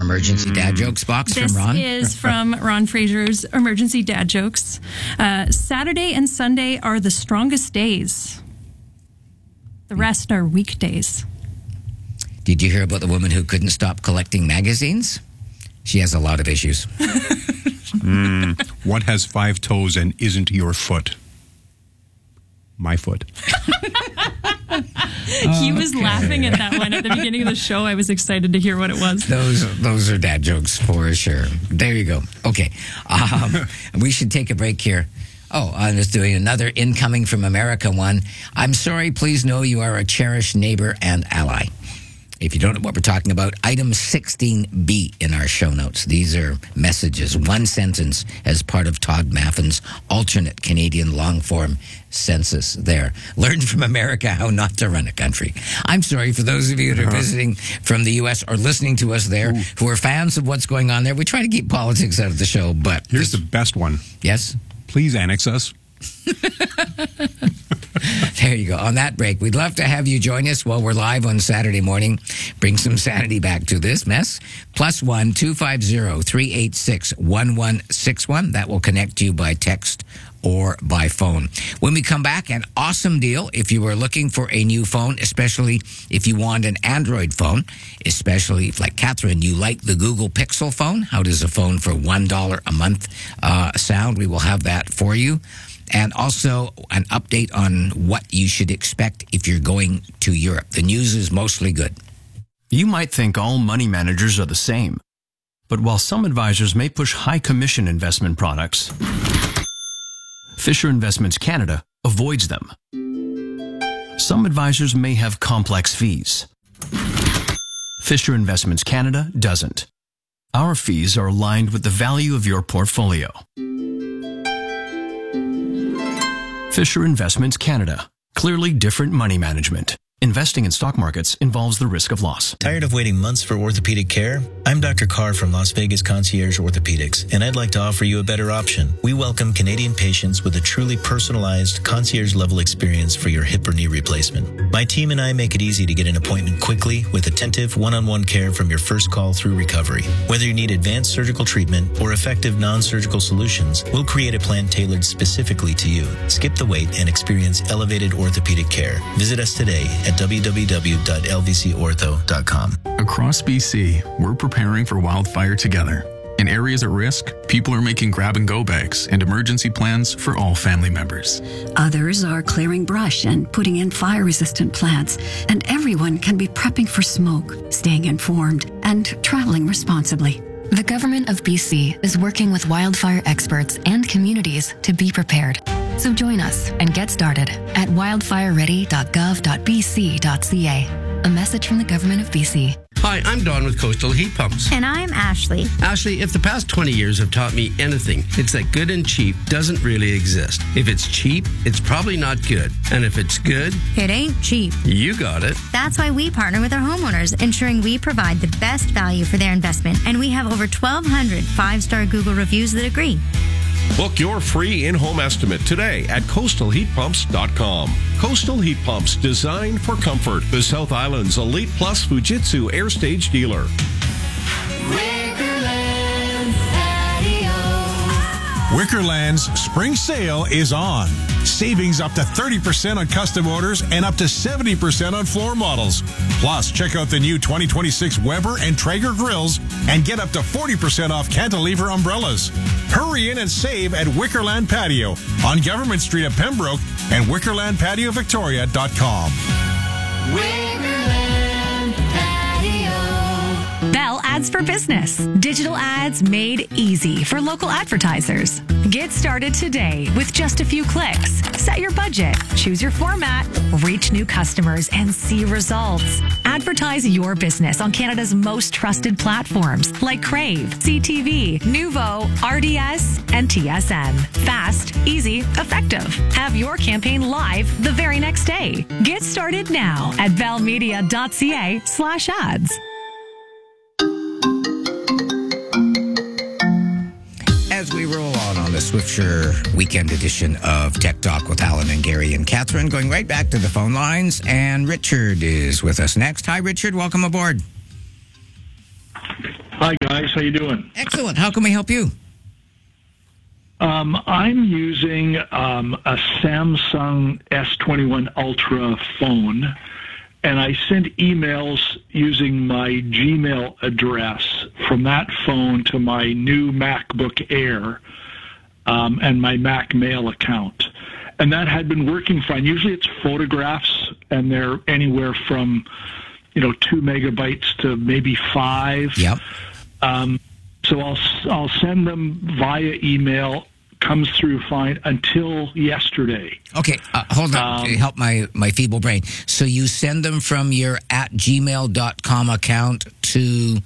emergency dad jokes box from Ron? This is from Ron Fraser's emergency dad jokes. Saturday and Sunday are the strongest days. The rest are weekdays. Did you hear about the woman who couldn't stop collecting magazines? She has a lot of issues. What has 5 toes and isn't your foot? My foot. He was laughing at that one at the beginning of the show. I was excited to hear what it was. Those are dad jokes for sure. There you go. Okay. We should take a break here. Oh, I'm just doing another incoming from America one. I'm sorry, please know you are a cherished neighbor and ally. If you don't know what we're talking about, item 16B in our show notes. These are messages, one sentence as part of Todd Maffin's alternate Canadian long-form census there. Learn from America how not to run a country. I'm sorry for those of you that are visiting from the U.S. or listening to us there who are fans of what's going on there. We try to keep politics out of the show, but... Here's the best one. Yes? Please annex us. There you go. On that break, we'd love to have you join us while we're live on Saturday morning. Bring some sanity back to this mess. +1 250 386 1161. That will connect you by text or by phone. When we come back, an awesome deal if you are looking for a new phone, especially if you want an Android phone, especially if, like Catherine, you like the Google Pixel phone. How does a phone for $1 a month sound? We will have that for you. And also an update on what you should expect if you're going to Europe. The news is mostly good. You might think all money managers are the same. But while some advisors may push high commission investment products, Fisher Investments Canada avoids them. Some advisors may have complex fees. Fisher Investments Canada doesn't. Our fees are aligned with the value of your portfolio. Fisher Investments Canada. Clearly different money management. Investing in stock markets involves the risk of loss. Tired of waiting months for orthopedic care? I'm Dr. Carr from Las Vegas Concierge Orthopedics, and I'd like to offer you a better option. We welcome Canadian patients with a truly personalized concierge-level experience for your hip or knee replacement. My team and I make it easy to get an appointment quickly with attentive one-on-one care from your first call through recovery. Whether you need advanced surgical treatment or effective non-surgical solutions, we'll create a plan tailored specifically to you. Skip the wait and experience elevated orthopedic care. Visit us today at www.lvcortho.com. Across BC, we're preparing for wildfire together. In areas at risk, people are making grab-and-go bags and emergency plans for all family members. Others are clearing brush and putting in fire-resistant plants. And everyone can be prepping for smoke, staying informed, and traveling responsibly. The Government of BC is working with wildfire experts and communities to be prepared. So join us and get started at wildfireready.gov.bc.ca. A message from the Government of BC. Hi, I'm Don with Coastal Heat Pumps. And I'm Ashley. Ashley, if the past 20 years have taught me anything, it's that good and cheap doesn't really exist. If it's cheap, it's probably not good. And if it's good, it ain't cheap. You got it. That's why we partner with our homeowners, ensuring we provide the best value for their investment. And we have over 1,200 five-star Google reviews that agree. Book your free in-home estimate today at coastalheatpumps.com. Coastal Heat Pumps, designed for comfort. The South Island's Elite Plus Fujitsu Air Stage dealer. Wickerland's spring sale is on. Savings up to 30% on custom orders and up to 70% on floor models. Plus, check out the new 2026 Weber and Traeger grills and get up to 40% off cantilever umbrellas. Hurry in and save at Wickerland Patio on Government Street at Pembroke and WickerlandPatioVictoria.com. Wickerland Patio. Bell Ads for Business. Digital ads made easy for local advertisers. Get started today with just a few clicks. Set your budget, choose your format, reach new customers, and see results. Advertise your business on Canada's most trusted platforms like Crave, CTV, Nuvo, RDS, and TSN. Fast, easy, effective. Have your campaign live the very next day. Get started now at bellmedia.ca/ads. As we roll on the Swiftsure weekend edition of Tech Talk with Alan and Gary and Catherine, going right back to the phone lines, and Richard is with us next. Hi, Richard. Welcome aboard. Hi, guys. How you doing? Excellent. How can we help you? I'm using a Samsung S21 Ultra phone, and I send emails using my Gmail address from that phone to my new MacBook Air and my Mac Mail account. And that had been working fine. Usually it's photographs, and they're anywhere from 2 megabytes to maybe 5. Yep. So I'll send them via email. Comes through fine until yesterday. Okay, hold on to help my feeble brain. So you send them from your @gmail.com account to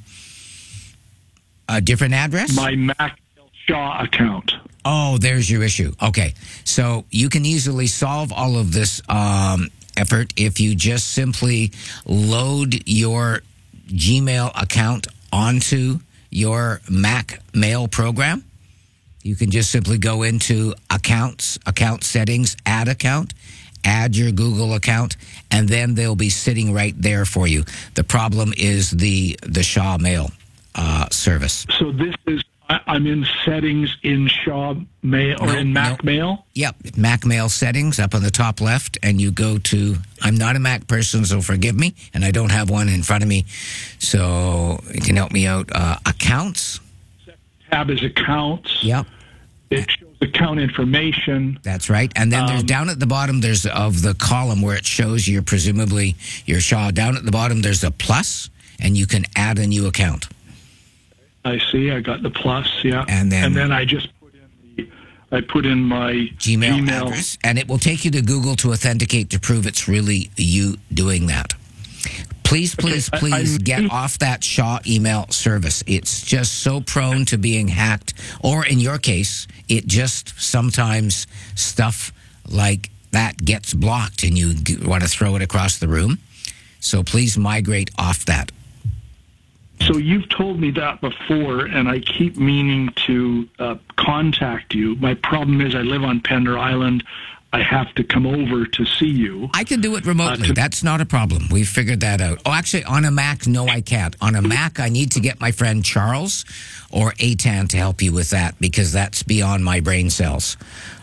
a different address? My Mac Shaw account. Oh, there's your issue. Okay, so you can easily solve all of this effort if you just simply load your Gmail account onto your Mac Mail program. You can just simply go into accounts, account settings, add account, add your Google account, and then they'll be sitting right there for you. The problem is the Shaw Mail service. So this is, I'm in settings in Shaw Mail or in Mac Mail? Yep, Mac Mail settings up on the top left, and you go to, I'm not a Mac person, so forgive me, and I don't have one in front of me, so you can help me out. Accounts. Tab is accounts. Yep. It shows account information. That's right. And then there's down at the bottom, there's of the column where it shows your presumably your Shaw. Down at the bottom, there's a plus, and you can add a new account. I see. I got the plus. Yeah. And then I just put in my Gmail address, and it will take you to Google to authenticate to prove it's really you doing that. Please get off that Shaw email service. It's just so prone to being hacked, or in your case, it just sometimes stuff like that gets blocked and you want to throw it across the room. So please migrate off that. So you've told me that before, and I keep meaning to contact you. My problem is I live on Pender Island. I have to come over to see you. I can do it remotely. That's not a problem. We've figured that out. Oh, actually, on a Mac, no, I can't. On a Mac, I need to get my friend Charles or Eitan to help you with that because that's beyond my brain cells.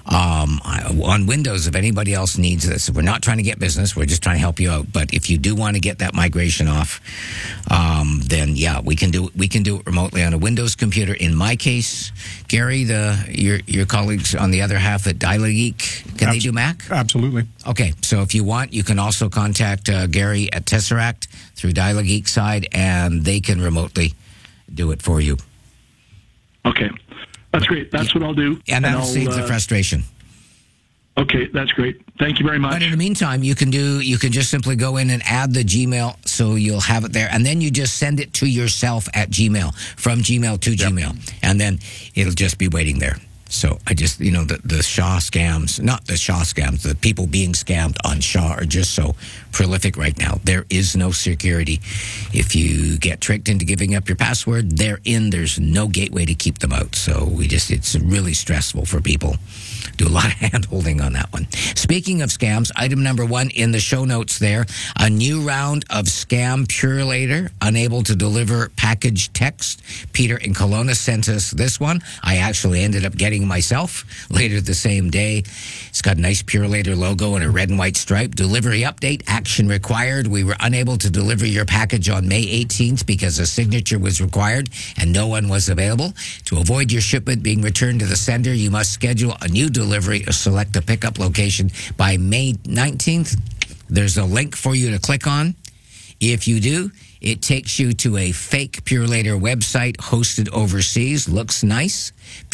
On Windows, if anybody else needs this, we're not trying to get business. We're just trying to help you out. But if you do want to get that migration off, then yeah, we can do it remotely on a Windows computer. In my case, Gary, your colleagues on the other half at Dialageek, can they do Mac? Absolutely. Okay, so if you want, you can also contact Gary at Tesseract through Dialageek side, and they can remotely do it for you. Okay. That's great. That's what I'll do. And that'll save the frustration. Okay, that's great. Thank you very much. But in the meantime, you can just simply go in and add the Gmail so you'll have it there. And then you just send it to yourself at Gmail, from Gmail to Gmail. And then it'll just be waiting there. So I just, the Shaw scams, not the Shaw scams, the people being scammed on Shaw are just so prolific right now. There is no security. If you get tricked into giving up your password, there's no gateway to keep them out. So it's really stressful for people. Do a lot of hand-holding on that one. Speaking of scams, item number 1 in the show notes there, a new round of scam Purelator, unable to deliver package text. Peter in Kelowna sent us this one. I actually ended up getting myself later the same day. It's got a nice Purelator logo and a red and white stripe. Delivery update, action required. We were unable to deliver your package on May 18th because a signature was required and no one was available. To avoid your shipment being returned to the sender, you must schedule a new delivery or select a pickup location by May 19th. There's a link for you to click on. If you do, it takes you to a fake Purelator website hosted overseas. Looks nice.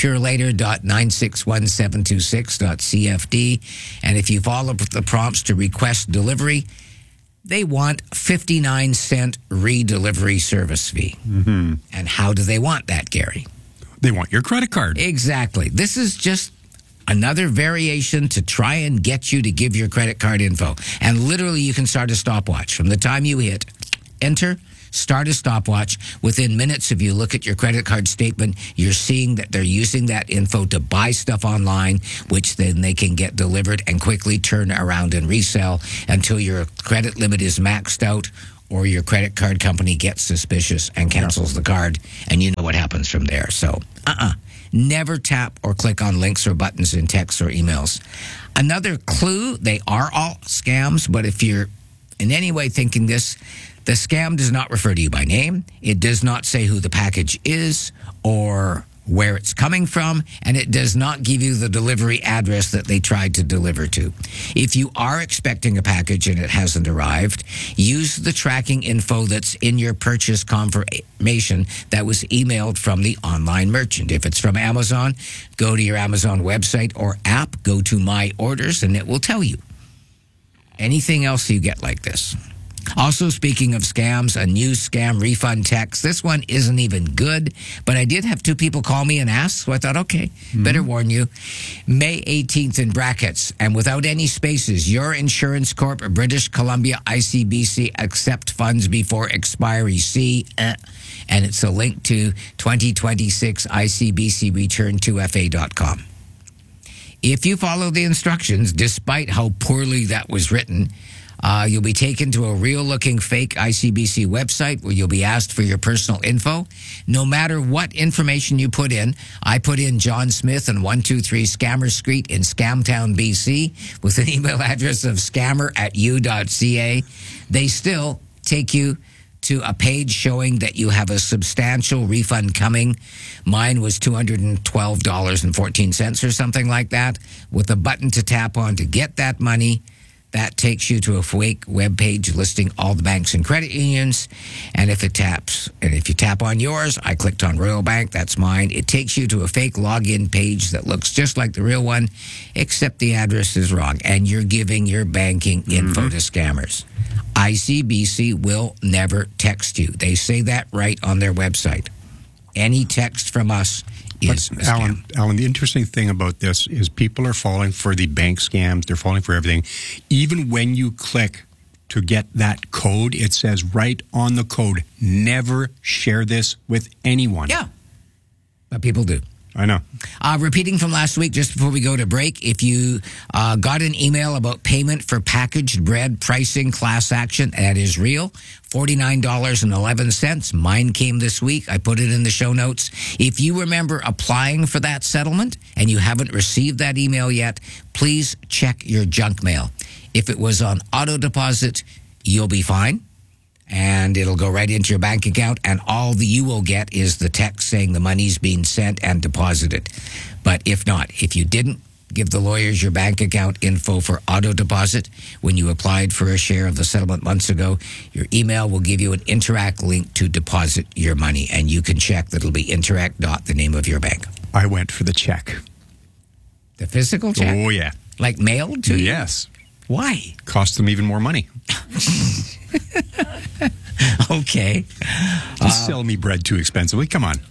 Purelator.961726.cfd. And if you follow the prompts to request delivery, they want 59-cent redelivery service fee. Mm-hmm. And how do they want that, Gary? They want your credit card. Exactly. This is just another variation to try and get you to give your credit card info. And literally, you can start a stopwatch. From the time you hit enter, start a stopwatch. Within minutes, if you look at your credit card statement, you're seeing that they're using that info to buy stuff online, which then they can get delivered and quickly turn around and resell until your credit limit is maxed out or your credit card company gets suspicious and cancels the card, and you know what happens from there. So, never tap or click on links or buttons in texts or emails. Another clue, they are all scams, but if you're in any way thinking this, the scam does not refer to you by name. It does not say who the package is or where it's coming from, and it does not give you the delivery address that they tried to deliver to. If you are expecting a package and it hasn't arrived, use the tracking info that's in your purchase confirmation that was emailed from the online merchant. If it's from Amazon, go to your Amazon website or app, go to My Orders, and it will tell you. Anything else you get like this? Also, speaking of scams, a new scam refund text. This one isn't even good, but I did have 2 people call me and ask, so I thought, okay, better warn you. May 18th in brackets, and without any spaces, your Insurance Corp, British Columbia, ICBC, accept funds before expiry. See, and it's a link to 2026 ICBC return to FA.com. If you follow the instructions, despite how poorly that was written, you'll be taken to a real-looking fake ICBC website where you'll be asked for your personal info. No matter what information you put in, I put in John Smith and 123 Scammer Street in Scamtown, BC, with an email address of scammer@u.ca. They still take you to a page showing that you have a substantial refund coming. Mine was $212.14 or something like that, with a button to tap on to get that money. That takes you to a fake web page listing all the banks and credit unions. And if you tap on yours, I clicked on Royal Bank, that's mine. It takes you to a fake login page that looks just like the real one, except the address is wrong. And you're giving your banking info to scammers. ICBC will never text you. They say that right on their website. Any text from us is a scam. Alan, the interesting thing about this is people are falling for the bank scams. They're falling for everything. Even when you click to get that code, it says right on the code, never share this with anyone. Yeah, but people do. I know. Repeating from last week, just before we go to break, if you got an email about payment for packaged bread pricing class action, that is real. $49.11. Mine came this week. I put it in the show notes. If you remember applying for that settlement and you haven't received that email yet, please check your junk mail. If it was on auto deposit, you'll be fine. And it'll go right into your bank account, and all you will get is the text saying the money's being sent and deposited. But if not, if you didn't give the lawyers your bank account info for auto deposit when you applied for a share of the settlement months ago, your email will give you an Interac link to deposit your money, and you can check that it'll be Interac. The name of your bank. I went for the check. The physical check? Oh, yeah. Like mailed to you? Yes. Why? Cost them even more money. Okay. You sell me bread too expensively. Come on.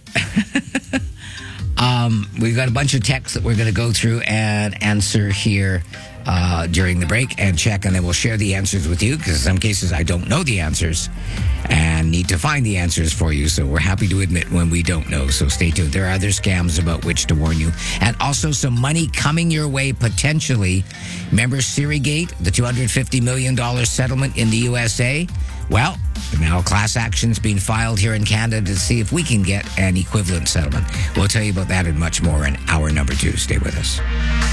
We've got a bunch of texts that we're going to go through and answer here during the break and check, and then we'll share the answers with you, because in some cases I don't know the answers and need to find the answers for you. So we're happy to admit when we don't know. So stay tuned. There are other scams about which to warn you. And also some money coming your way potentially. Remember Sirigate, the $250 million settlement in the USA? Well, now class action's being filed here in Canada to see if we can get an equivalent settlement. We'll tell you about that and much more in hour number 2. Stay with us.